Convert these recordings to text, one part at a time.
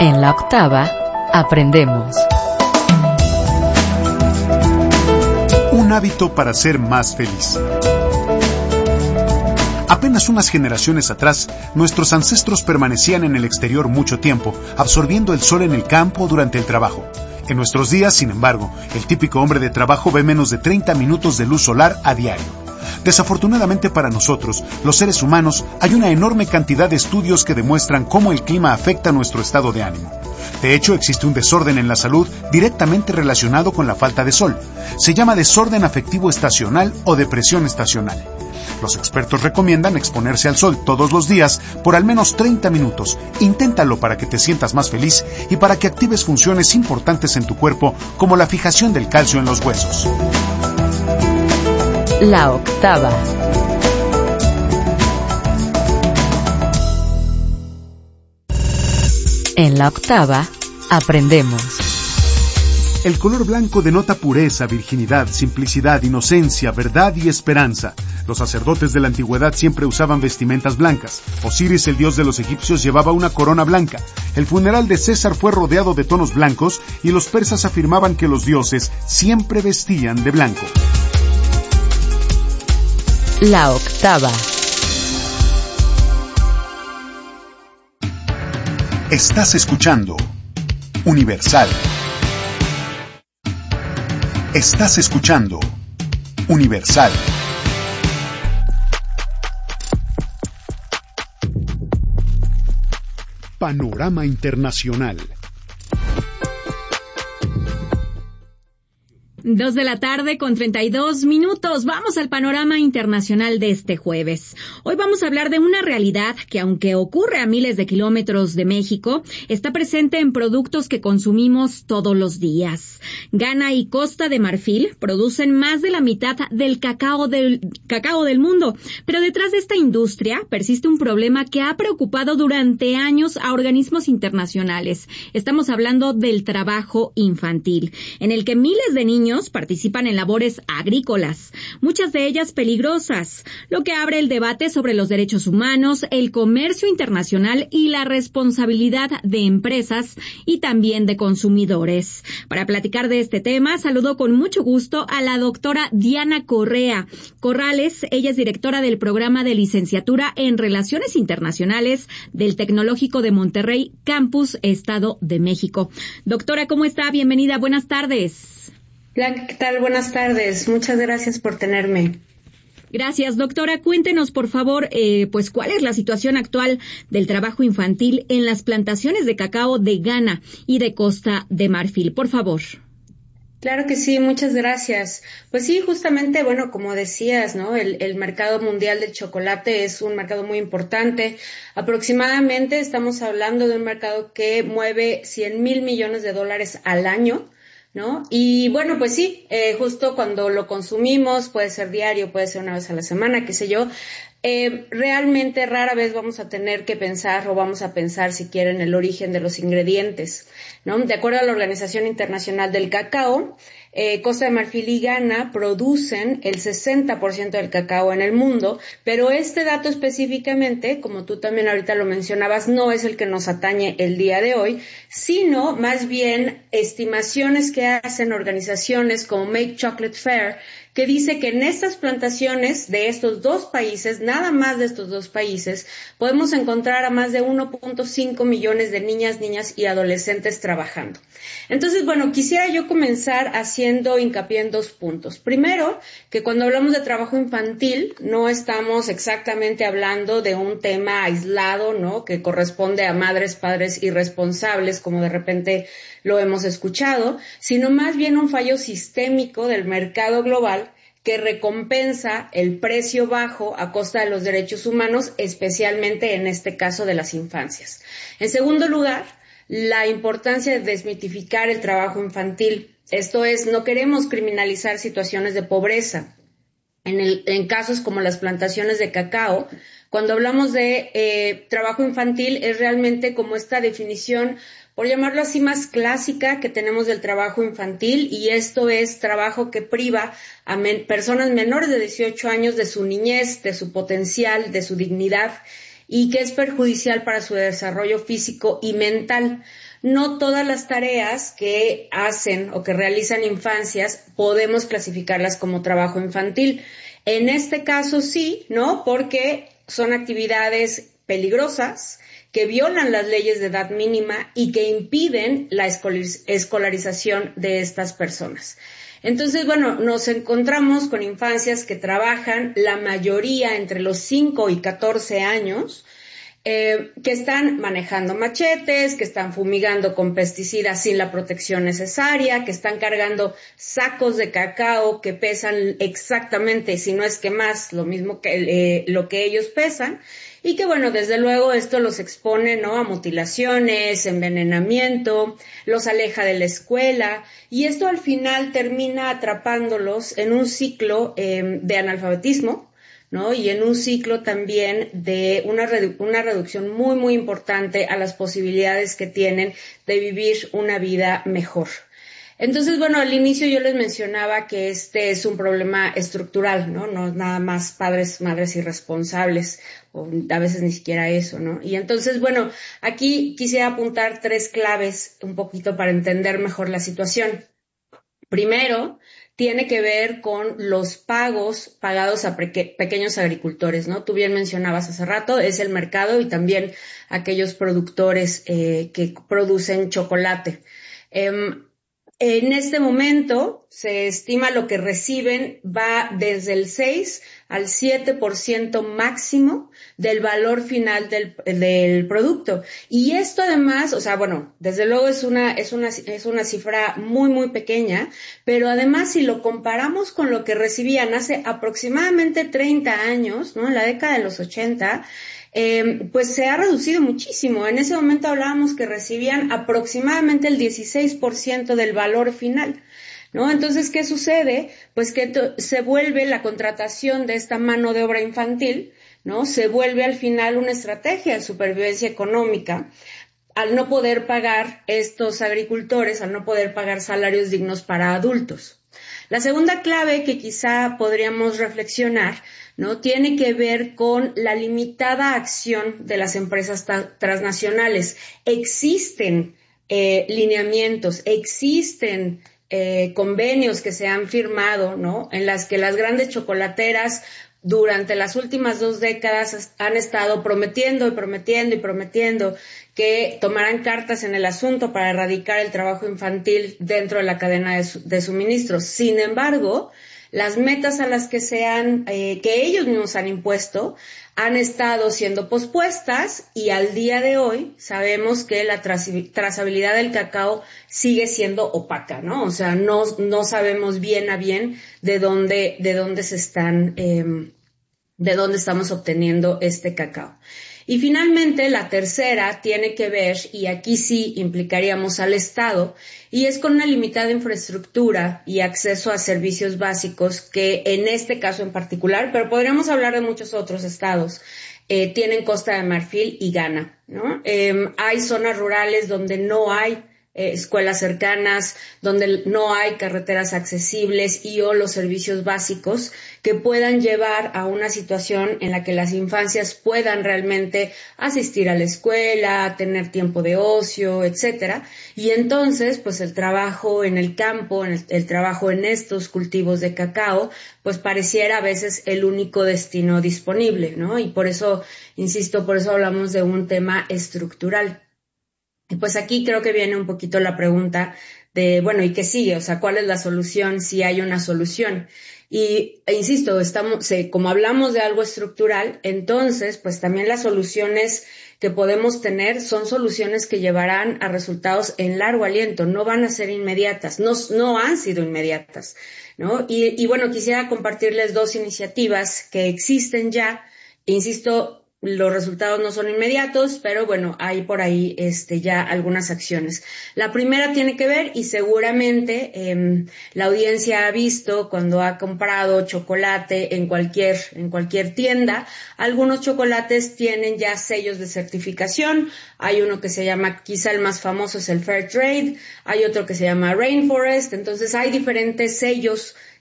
En la octava, aprendemos. Un hábito para ser más feliz. Apenas unas generaciones atrás, nuestros ancestros permanecían en el exterior mucho tiempo, absorbiendo el sol en el campo durante el trabajo. En nuestros días, sin embargo, el típico hombre de trabajo ve menos de 30 minutos de luz solar a diario. Desafortunadamente para nosotros, los seres humanos, hay una enorme cantidad de estudios que demuestran cómo el clima afecta nuestro estado de ánimo. De hecho, existe un desorden en la salud directamente relacionado con la falta de sol. Se llama desorden afectivo estacional o depresión estacional. Los expertos recomiendan exponerse al sol todos los días por al menos 30 minutos. Inténtalo para que te sientas más feliz y para que actives funciones importantes en tu cuerpo como la fijación del calcio en los huesos. La octava. En la octava, aprendemos. El color blanco denota pureza, virginidad, simplicidad, inocencia, verdad y esperanza. Los sacerdotes de la antigüedad siempre usaban vestimentas blancas. Osiris, el dios de los egipcios, llevaba una corona blanca. El funeral de César fue rodeado de tonos blancos y los persas afirmaban que los dioses siempre vestían de blanco. La octava. Estás escuchando Universal. Estás escuchando Universal. Panorama Internacional. 2:32 p.m. Vamos al panorama internacional de este jueves. Hoy vamos a hablar de una realidad que, aunque ocurre a miles de kilómetros de México, está presente en productos que consumimos todos los días. Ghana y Costa de Marfil producen más de la mitad del cacao del mundo, pero detrás de esta industria persiste un problema que ha preocupado durante años a organismos internacionales. Estamos hablando del trabajo infantil, en el que miles de niños participan en labores agrícolas, muchas de ellas peligrosas, lo que abre el debate sobre los derechos humanos, el comercio internacional y la responsabilidad de empresas y también de consumidores. Para platicar de este tema, saludo con mucho gusto a la doctora Diana Corrales. Ella es directora del programa de licenciatura en Relaciones Internacionales del Tecnológico de Monterrey, Campus Estado de México. Doctora, ¿cómo está? Bienvenida, buenas tardes. Blanca, ¿qué tal? Buenas tardes. Muchas gracias por tenerme. Gracias, doctora. Cuéntenos, por favor, cuál es la situación actual del trabajo infantil en las plantaciones de cacao de Ghana y de Costa de Marfil. Por favor. Claro que sí, muchas gracias. Pues sí, justamente, como decías, ¿no? El mercado mundial del chocolate es un mercado muy importante. Aproximadamente estamos hablando de un mercado que mueve $100,000 millones al año, ¿no? Y pues sí, justo cuando lo consumimos, puede ser diario, puede ser una vez a la semana, qué sé yo, realmente rara vez vamos a tener que pensar o vamos a pensar siquiera en el origen de los ingredientes, ¿no? De acuerdo a la Organización Internacional del Cacao, Costa de Marfil y Ghana producen el 60% del cacao en el mundo, pero este dato específicamente, como tú también ahorita lo mencionabas, no es el que nos atañe el día de hoy, sino más bien estimaciones que hacen organizaciones como Make Chocolate Fair, que dice que en estas plantaciones de estos dos países, nada más de estos dos países, podemos encontrar a más de 1.5 millones de niñas y adolescentes trabajando. Entonces, quisiera yo comenzar haciendo hincapié en 2 puntos. Primero, que cuando hablamos de trabajo infantil, no estamos exactamente hablando de un tema aislado, ¿no? Que corresponde a madres, padres irresponsables, como de repente lo hemos escuchado, sino más bien un fallo sistémico del mercado global que recompensa el precio bajo a costa de los derechos humanos, especialmente en este caso de las infancias. En segundo lugar, la importancia de desmitificar el trabajo infantil. Esto es, no queremos criminalizar situaciones de pobreza. En casos como las plantaciones de cacao, cuando hablamos de trabajo infantil es realmente como esta definición, por llamarlo así, más clásica que tenemos del trabajo infantil, y esto es trabajo que priva a personas menores de 18 años de su niñez, de su potencial, de su dignidad. y que es perjudicial para su desarrollo físico y mental. No todas las tareas que hacen o que realizan infancias podemos clasificarlas como trabajo infantil. En este caso sí, ¿no? Porque son actividades peligrosas que violan las leyes de edad mínima y que impiden la escolarización de estas personas. Entonces, bueno, nos encontramos con infancias que trabajan la mayoría entre los 5 y 14 años, que están manejando machetes, que están fumigando con pesticidas sin la protección necesaria, que están cargando sacos de cacao que pesan exactamente, si no es que más, lo mismo que lo que ellos pesan, y que bueno, desde luego esto los expone, ¿no?, a mutilaciones, envenenamiento, los aleja de la escuela, y esto al final termina atrapándolos en un ciclo de analfabetismo, ¿no? Y en un ciclo también de una reducción muy, muy importante a las posibilidades que tienen de vivir una vida mejor. Entonces, bueno, al inicio yo les mencionaba que este es un problema estructural, ¿no? No nada más padres, madres irresponsables, o a veces ni siquiera eso, ¿no? Y entonces, bueno, aquí quisiera apuntar 3 claves un poquito para entender mejor la situación. Primero, tiene que ver con los pagados a pequeños agricultores, ¿no? Tú bien mencionabas hace rato, es el mercado y también aquellos productores que producen chocolate. En este momento se estima lo que reciben va desde el 6 al 7% máximo del valor final del producto. Y esto además, o sea, bueno, desde luego es una cifra muy, muy pequeña, pero además si lo comparamos con lo que recibían hace aproximadamente 30 años, ¿no?, en la década de los 80, pues se ha reducido muchísimo. En ese momento hablábamos que recibían aproximadamente el 16% del valor final, ¿no? Entonces, ¿qué sucede? Pues que se vuelve la contratación de esta mano de obra infantil, ¿no? Se vuelve al final una estrategia de supervivencia económica al no poder pagar estos agricultores, al no poder pagar salarios dignos para adultos. La segunda clave que quizá podríamos reflexionar, ¿no?, tiene que ver con la limitada acción de las empresas transnacionales. Existen lineamientos, existen convenios que se han firmado, ¿no?, en las que las grandes chocolateras durante las últimas 2 décadas han estado prometiendo y prometiendo y prometiendo que tomarán cartas en el asunto para erradicar el trabajo infantil dentro de la cadena de suministro. Sin embargo, las metas a las que que ellos mismos han impuesto han estado siendo pospuestas y al día de hoy sabemos que la trazabilidad del cacao sigue siendo opaca, ¿no? O sea, no sabemos bien a bien de dónde estamos obteniendo este cacao. Y finalmente, la tercera tiene que ver, y aquí sí implicaríamos al Estado, y es con una limitada infraestructura y acceso a servicios básicos que en este caso en particular, pero podríamos hablar de muchos otros estados, tienen Costa de Marfil y Ghana, ¿no? Hay zonas rurales donde no hay escuelas cercanas, donde no hay carreteras accesibles y o los servicios básicos que puedan llevar a una situación en la que las infancias puedan realmente asistir a la escuela, tener tiempo de ocio, etcétera. Y entonces, pues el trabajo en el campo, el trabajo en estos cultivos de cacao, pues pareciera a veces el único destino disponible, ¿no? Y por eso, insisto, por eso hablamos de un tema estructural. Y pues aquí creo que viene un poquito la pregunta de, bueno, ¿y qué sigue? O sea, ¿cuál es la solución si hay una solución? Y, insisto, como hablamos de algo estructural, entonces, pues también las soluciones que podemos tener son soluciones que llevarán a resultados en largo aliento, no van a ser inmediatas, no han sido inmediatas, ¿no? Y bueno, quisiera compartirles 2 iniciativas que existen ya, insisto, los resultados no son inmediatos, pero bueno, hay por ahí ya algunas acciones. La primera tiene que ver, y seguramente la audiencia ha visto cuando ha comprado chocolate en cualquier tienda, algunos chocolates tienen ya sellos de certificación. Hay uno que se llama, quizá el más famoso es el Fair Trade, hay otro que se llama Rainforest, entonces hay diferentes sellos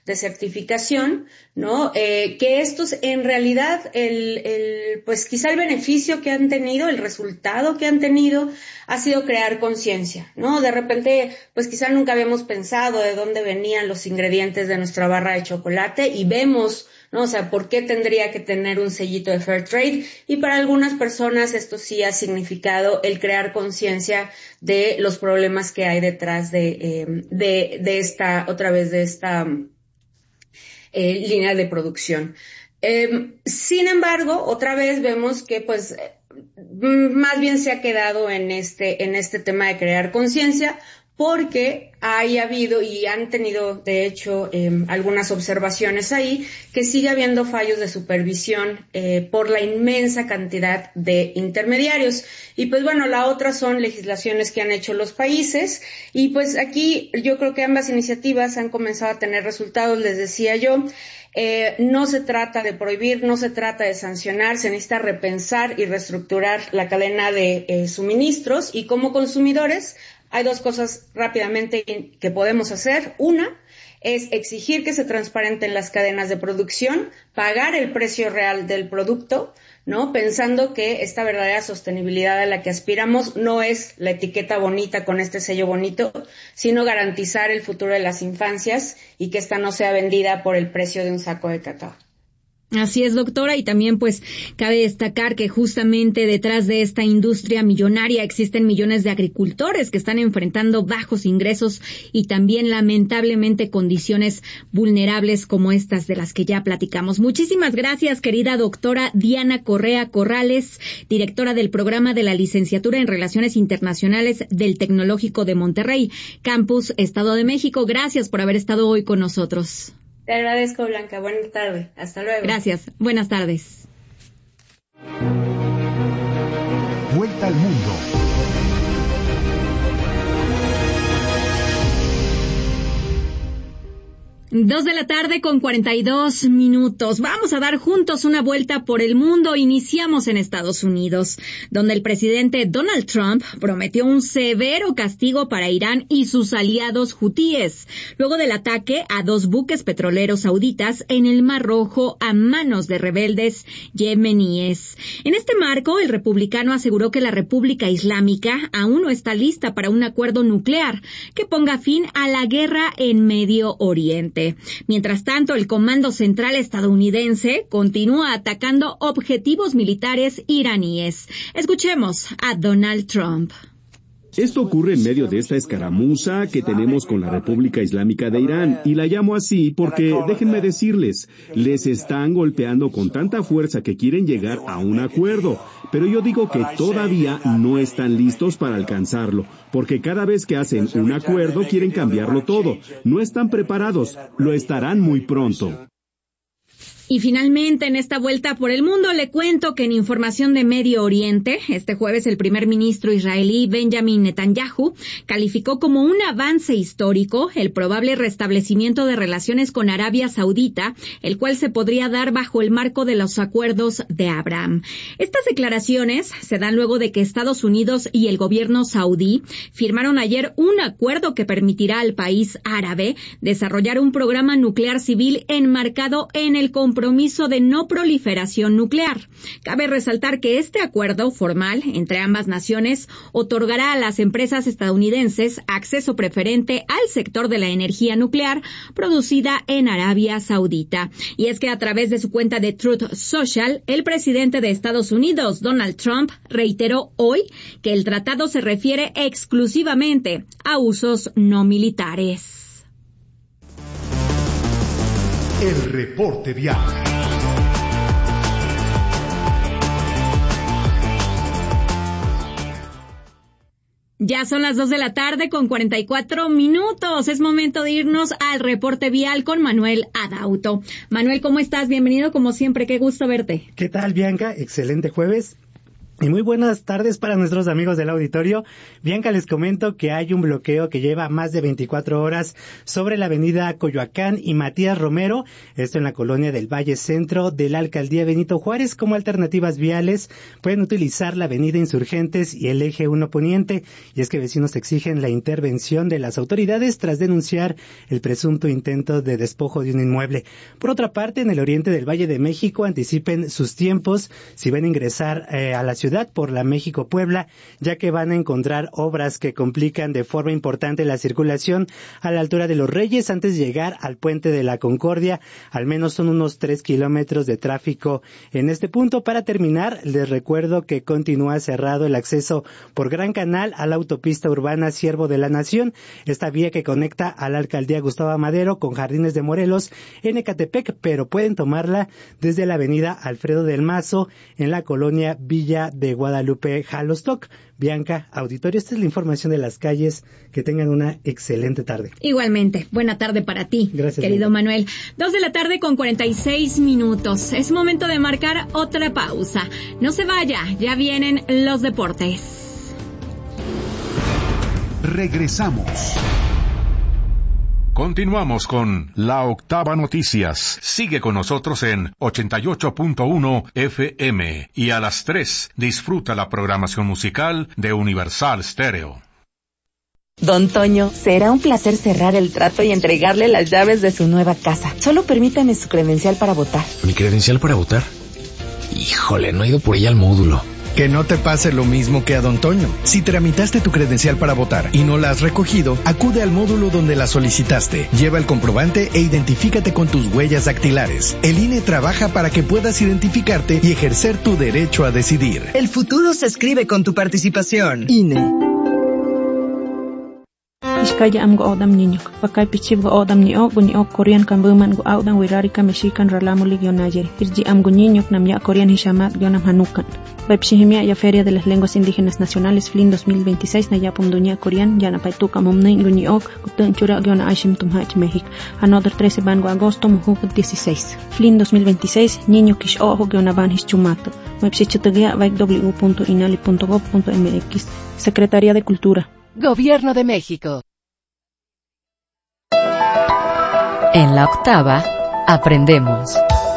de certificación, ¿no? Que estos en realidad pues quizá el beneficio que han tenido, el resultado que han tenido ha sido crear conciencia, ¿no? De repente, pues quizá nunca habíamos pensado de dónde venían los ingredientes de nuestra barra de chocolate y vemos, ¿no? O sea, ¿por qué tendría que tener un sellito de Fair Trade? Y para algunas personas esto sí ha significado el crear conciencia de los problemas que hay detrás de esta línea de producción. Sin embargo, otra vez vemos que pues más bien se ha quedado en este tema de crear conciencia, porque hay habido y han tenido, de hecho, algunas observaciones ahí, que sigue habiendo fallos de supervisión por la inmensa cantidad de intermediarios. Y pues bueno, la otra son legislaciones que han hecho los países, y pues aquí yo creo que ambas iniciativas han comenzado a tener resultados, les decía yo. No se trata de prohibir, no se trata de sancionar, se necesita repensar y reestructurar la cadena de suministros, y como consumidores hay dos cosas rápidamente que podemos hacer. Una es exigir que se transparenten las cadenas de producción, pagar el precio real del producto, ¿no? Pensando que esta verdadera sostenibilidad a la que aspiramos no es la etiqueta bonita con este sello bonito, sino garantizar el futuro de las infancias y que esta no sea vendida por el precio de un saco de cacao. Así es, doctora, y también pues cabe destacar que justamente detrás de esta industria millonaria existen millones de agricultores que están enfrentando bajos ingresos y también lamentablemente condiciones vulnerables como estas de las que ya platicamos. Muchísimas gracias, querida doctora Diana Correa Corrales, directora del programa de la Licenciatura en Relaciones Internacionales del Tecnológico de Monterrey, Campus Estado de México. Gracias por haber estado hoy con nosotros. Te agradezco, Blanca. Buenas tardes. Hasta luego. Gracias. Buenas tardes. Vuelta al mundo. 2 de la tarde con 42 minutos. Vamos a dar juntos una vuelta por el mundo. Iniciamos en Estados Unidos, donde el presidente Donald Trump prometió un severo castigo para Irán y sus aliados hutíes, luego del ataque a 2 buques petroleros sauditas en el Mar Rojo a manos de rebeldes yemeníes. En este marco, el republicano aseguró que la República Islámica aún no está lista para un acuerdo nuclear que ponga fin a la guerra en Medio Oriente. Mientras tanto, el Comando Central estadounidense continúa atacando objetivos militares iraníes. Escuchemos a Donald Trump. Esto ocurre en medio de esta escaramuza que tenemos con la República Islámica de Irán, y la llamo así porque, déjenme decirles, les están golpeando con tanta fuerza que quieren llegar a un acuerdo, pero yo digo que todavía no están listos para alcanzarlo, porque cada vez que hacen un acuerdo quieren cambiarlo todo. No están preparados, lo estarán muy pronto. Y finalmente, en esta vuelta por el mundo, le cuento que en información de Medio Oriente, este jueves el primer ministro israelí Benjamin Netanyahu calificó como un avance histórico el probable restablecimiento de relaciones con Arabia Saudita, el cual se podría dar bajo el marco de los acuerdos de Abraham. Estas declaraciones se dan luego de que Estados Unidos y el gobierno saudí firmaron ayer un acuerdo que permitirá al país árabe desarrollar un programa nuclear civil enmarcado en el compromiso de no proliferación nuclear. Cabe resaltar que este acuerdo formal entre ambas naciones otorgará a las empresas estadounidenses acceso preferente al sector de la energía nuclear producida en Arabia Saudita. Y es que a través de su cuenta de Truth Social, el presidente de Estados Unidos, Donald Trump, reiteró hoy que el tratado se refiere exclusivamente a usos no militares. El reporte vial. Ya son las 2 de la tarde con 44 minutos. Es momento de irnos al reporte vial con Manuel Adauto. Manuel, ¿cómo estás? Bienvenido como siempre, qué gusto verte. ¿Qué tal, Bianca? Excelente jueves. Y muy buenas tardes para nuestros amigos del auditorio. Bianca, les comento que hay un bloqueo que lleva más de 24 horas sobre la avenida Coyoacán y Matías Romero, esto en la colonia del Valle Centro de la alcaldía Benito Juárez. Como alternativas viales pueden utilizar la avenida Insurgentes y el eje 1 Poniente, y es que vecinos exigen la intervención de las autoridades tras denunciar el presunto intento de despojo de un inmueble. Por otra parte, en el oriente del Valle de México anticipen sus tiempos si van a ingresar a la ciudad por la México-Puebla, ya que van a encontrar obras que complican de forma importante la circulación a la altura de Los Reyes antes de llegar al Puente de la Concordia. Al menos son unos 3 kilómetros de tráfico en este punto. Para terminar, les recuerdo que continúa cerrado el acceso por Gran Canal a la autopista urbana Siervo de la Nación, esta vía que conecta a la alcaldía Gustavo Madero con Jardines de Morelos en Ecatepec, pero pueden tomarla desde la avenida Alfredo del Mazo en la colonia Villa de Guadalupe Jalostoc. Bianca, auditorio, esta es la información de las calles. Que tengan una excelente tarde. Igualmente, buena tarde para ti, gracias, querido Bianca. Manuel. 2:46 p.m. Es momento de marcar otra pausa. No se vaya, ya vienen los deportes. Regresamos. Continuamos con La Octava Noticias. Sigue con nosotros en 88.1 FM y a las 3 disfruta la programación musical de Universal Stereo. Don Toño, será un placer cerrar el trato y entregarle las llaves de su nueva casa. Solo permítame su credencial para votar. ¿Mi credencial para votar? Híjole, no he ido por ella al módulo. Que no te pase lo mismo que a Don Toño. Si tramitaste tu credencial para votar y no la has recogido, acude al módulo donde la solicitaste. Lleva el comprobante e identifícate con tus huellas dactilares. El INE trabaja para que puedas identificarte y ejercer tu derecho a decidir. El futuro se escribe con tu participación. INE. Iskaya am go odam niño, pakay pichib go odam niyo, gunyo Korean kambuman go audan wirarika mexican ralamo ligionayer. Irji am go niño nam ya Korean hishamat gionam hanukan. Baipshihimia ya Feria de las Lenguas Indígenas Nacionales FLIN 2026 na yapum dunia Korean ya na paituka momnei gunyo gutun chura giona aishim tumhach México. Another 13 ban go agosto mujuk 16. FLIN 2026 niño kish ojo giona ban hischumato. Baipshichutagia vaik w.inali.gov.mx. Secretaría de Cultura. Gobierno de México. En la octava, aprendemos.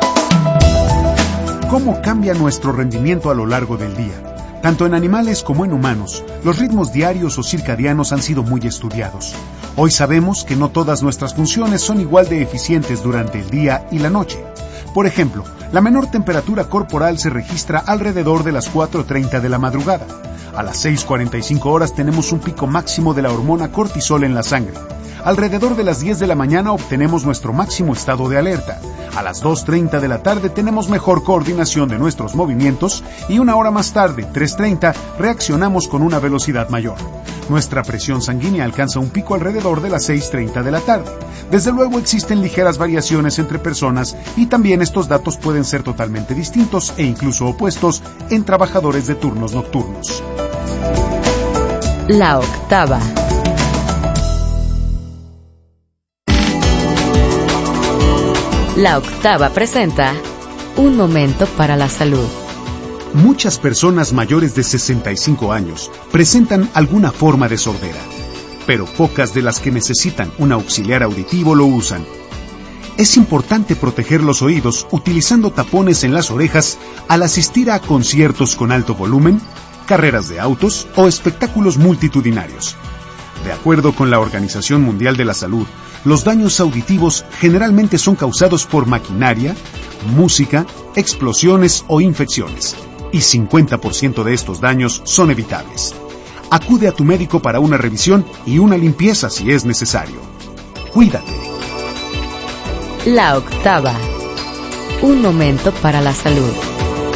¿Cómo cambia nuestro rendimiento a lo largo del día? Tanto en animales como en humanos, los ritmos diarios o circadianos han sido muy estudiados. Hoy sabemos que no todas nuestras funciones son igual de eficientes durante el día y la noche. Por ejemplo, la menor temperatura corporal se registra alrededor de las 4:30 de la madrugada. A las 6:45 horas tenemos un pico máximo de la hormona cortisol en la sangre. Alrededor de las 10 de la mañana obtenemos nuestro máximo estado de alerta. A las 2:30 de la tarde tenemos mejor coordinación de nuestros movimientos y una hora más tarde, 3:30, reaccionamos con una velocidad mayor. Nuestra presión sanguínea alcanza un pico alrededor de las 6:30 de la tarde. Desde luego existen ligeras variaciones entre personas y también estos datos pueden ser totalmente distintos e incluso opuestos en trabajadores de turnos nocturnos. La octava. La octava presenta Un momento para la salud. Muchas personas mayores de 65 años presentan alguna forma de sordera, pero pocas de las que necesitan un auxiliar auditivo lo usan. Es importante proteger los oídos utilizando tapones en las orejas al asistir a conciertos con alto volumen, carreras de autos o espectáculos multitudinarios. De acuerdo con la Organización Mundial de la Salud, los daños auditivos generalmente son causados por maquinaria, música, explosiones o infecciones, y 50% de estos daños son evitables. Acude a tu médico para una revisión y una limpieza si es necesario. Cuídate. La octava. Un momento para la salud.